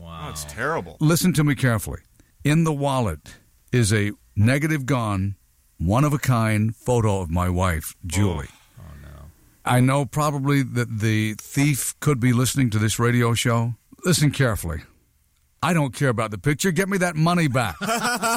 Wow. Oh, that's terrible. Listen to me carefully. In the wallet is a negative gone, one-of-a-kind photo of my wife, Julie. Oh, no. I know probably that the thief could be listening to this radio show. Listen carefully. I don't care about the picture. Get me that money back.